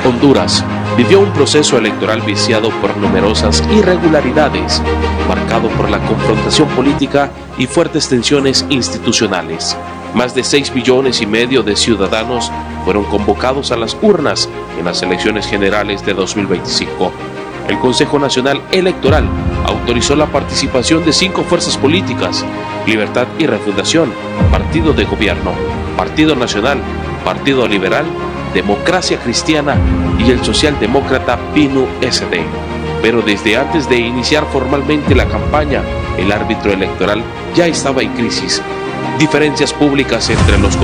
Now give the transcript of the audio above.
Honduras vivió un proceso electoral viciado por numerosas irregularidades, marcado por la confrontación política y fuertes tensiones institucionales. Más de 6,5 millones de ciudadanos fueron convocados a las urnas en las elecciones generales de 2025. El Consejo Nacional Electoral autorizó la participación de 5 fuerzas políticas: Libertad y Refundación, Partido de Gobierno, Partido Nacional, Partido Liberal, Democracia Cristiana y el socialdemócrata PINU-SD. Pero desde antes de iniciar formalmente la campaña, el árbitro electoral ya estaba en crisis. Diferencias públicas entre los